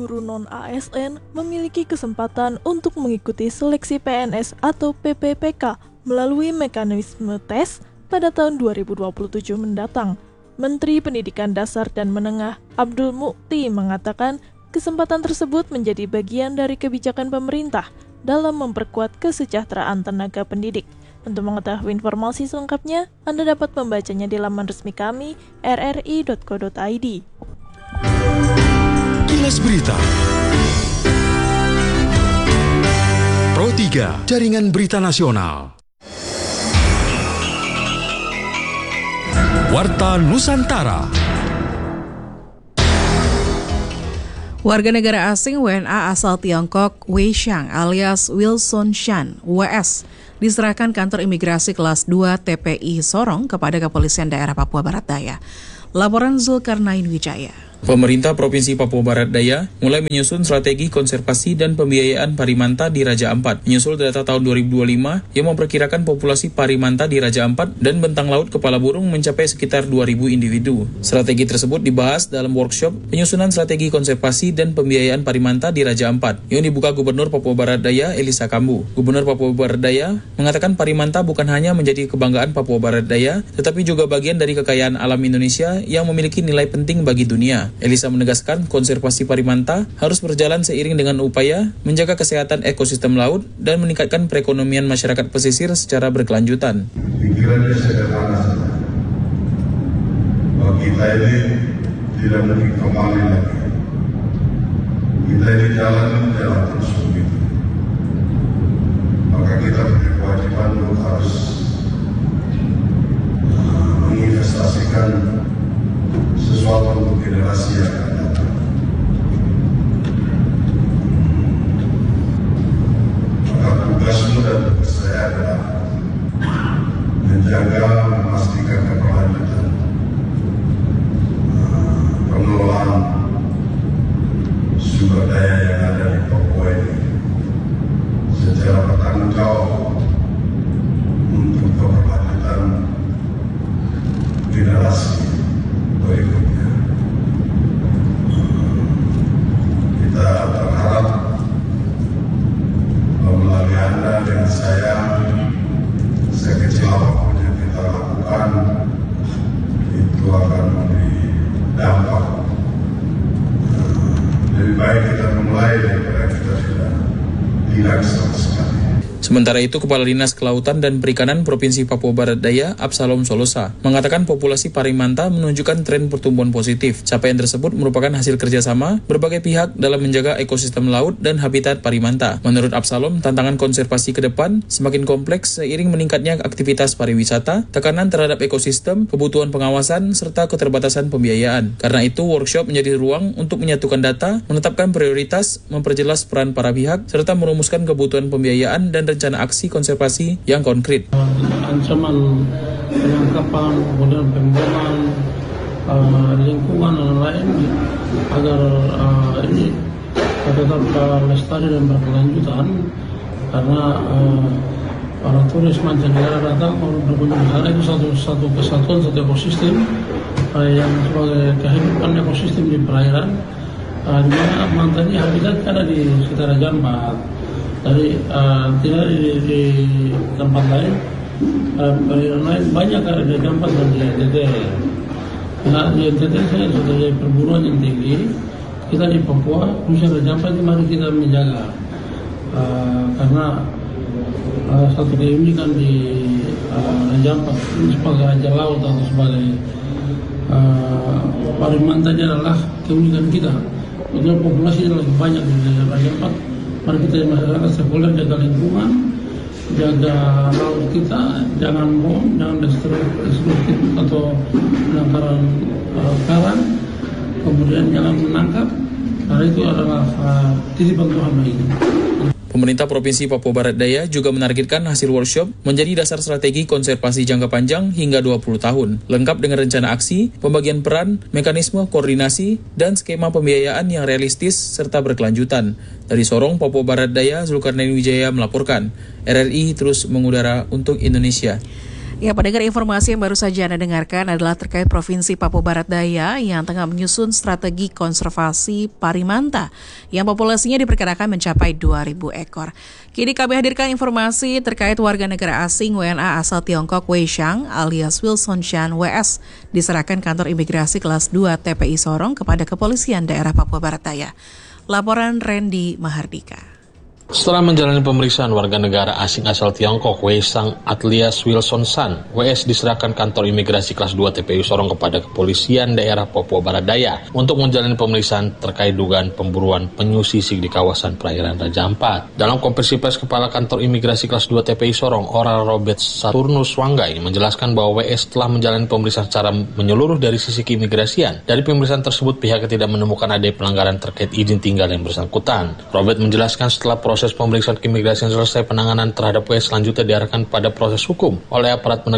guru non-ASN memiliki kesempatan untuk mengikuti seleksi PNS atau PPPK melalui mekanisme tes pada tahun 2027 mendatang. Menteri Pendidikan Dasar dan Menengah Abdul Mukti mengatakan kesempatan tersebut menjadi bagian dari kebijakan pemerintah dalam memperkuat kesejahteraan tenaga pendidik. Untuk mengetahui informasi selengkapnya, Anda dapat membacanya di laman resmi kami, rri.co.id. Kilas Berita Pro 3, Jaringan Berita Nasional. Warta Nusantara. Warga negara asing WNA asal Tiongkok Wei Xiang alias Wilson Shan, WS, diserahkan kantor imigrasi kelas 2 TPI Sorong kepada Kepolisian Daerah Papua Barat Daya. Laporan Zulkarnain Wijaya. Pemerintah Provinsi Papua Barat Daya mulai menyusun strategi konservasi dan pembiayaan parimanta di Raja Ampat, menyusul data tahun 2025 yang memperkirakan populasi parimanta di Raja Ampat dan bentang laut kepala burung mencapai sekitar 2.000 individu. Strategi tersebut dibahas dalam workshop penyusunan strategi konservasi dan pembiayaan parimanta di Raja Ampat yang dibuka Gubernur Papua Barat Daya Elisa Kambu. Gubernur Papua Barat Daya mengatakan parimanta bukan hanya menjadi kebanggaan Papua Barat Daya, tetapi juga bagian dari kekayaan alam Indonesia yang memiliki nilai penting bagi dunia. Elisa menegaskan konservasi parimanta harus berjalan seiring dengan upaya menjaga kesehatan ekosistem laut dan meningkatkan perekonomian masyarakat pesisir secara berkelanjutan. Pikirannya sederhana saja. Bahwa kita ini tidak mungkin kembali lagi. Kita ini jalan terus begitu. Maka kita punya kewajiban untuk harus menginvestasikan sesuatu untuk generasi yang akan datang. Maka tugasmu dan tugas saya adalah menjaga, memastikan keberlanjutan pengelolaan sumber daya yang ada di Papua ini secara bertanggung jawab untuk keberlanjutan generasi berikutnya. Kita berharap melalui Anda dengan saya sekecil apapun yang kita lakukan itu akan memberi dampak. Lebih baik kita memulai daripada kita sudah tidak sama sekali. Sementara itu, Kepala Dinas Kelautan dan Perikanan Provinsi Papua Barat Daya, Absalom Solosa, mengatakan populasi parimanta menunjukkan tren pertumbuhan positif. Capaian tersebut merupakan hasil kerjasama berbagai pihak dalam menjaga ekosistem laut dan habitat parimanta. Menurut Absalom, tantangan konservasi ke depan semakin kompleks seiring meningkatnya aktivitas pariwisata, tekanan terhadap ekosistem, kebutuhan pengawasan, serta keterbatasan pembiayaan. Karena itu, workshop menjadi ruang untuk menyatukan data, menetapkan prioritas, memperjelas peran para pihak, serta merumuskan kebutuhan pembiayaan dan rencana aksi konservasi yang konkret. Ancaman penangkapan, kemudian pembuangan lingkungan dan lain agar ini tetap lestari dan berkelanjutan, karena para turis mancanegara datang berkunjung ke sana itu satu kesatuan, satu ekosistem yang sebagai kehidupan ekosistem di perairan, di mana mantannya habitat ada di sekitar Raja Ampat. Dari tidak di tempat lain, perairan lain banyak ada di tempat dan di NTT. Nah, di NTT saya sudah dari perburuan yang tinggi. Kita di Papua, khususnya Raja Ampat, mari kita menjaga, karena satu keunikan di Raja Ampat sebagai raja laut atau sebagai parimantanya adalah keunikan kita. Untuk populasi yang lebih banyak di Raja Ampat. Mari kita masyarakat sekuler jaga lingkungan, jaga laut kita, jangan bom, jangan destruktif atau penangkaran karang, kemudian jangan menangkap, karena itu adalah titipan Tuhan bagi kita. Pemerintah Provinsi Papua Barat Daya juga menargetkan hasil workshop menjadi dasar strategi konservasi jangka panjang hingga 20 tahun, lengkap dengan rencana aksi, pembagian peran, mekanisme koordinasi, dan skema pembiayaan yang realistis serta berkelanjutan. Dari Sorong, Papua Barat Daya, Zulkarnain Wijaya melaporkan. RRI terus mengudara untuk Indonesia. Ya, pendengar, informasi yang baru saja Anda dengarkan adalah terkait Provinsi Papua Barat Daya yang tengah menyusun strategi konservasi parimanta yang populasinya diperkirakan mencapai 2.000 ekor. Kini kami hadirkan informasi terkait warga negara asing WNA asal Tiongkok Wei Xiang alias Wilson Shan WS diserahkan kantor imigrasi kelas 2 TPI Sorong kepada kepolisian daerah Papua Barat Daya. Laporan Randy Mahardika. Setelah menjalani pemeriksaan, warga negara asing asal Tiongkok Wei Xiang alias Wilson Shan WS diserahkan kantor imigrasi kelas 2 TPI Sorong kepada kepolisian daerah Papua Barat Daya untuk menjalani pemeriksaan terkait dugaan pemburuan penyu sisik di kawasan perairan Raja Ampat. Dalam konferensi pers, Kepala Kantor Imigrasi kelas 2 TPI Sorong, Oral Robert Saturnus Wanggai, menjelaskan bahwa WS telah menjalani pemeriksaan secara menyeluruh dari sisi keimigrasian. Dari pemeriksaan tersebut, pihaknya tidak menemukan adanya pelanggaran terkait izin tinggal yang bersangkutan. Robert menjelaskan setelah proses pemeriksaan keimigrasian selesai, penanganan terhadap WS selanjutnya diarahkan pada proses hukum oleh aparat penegak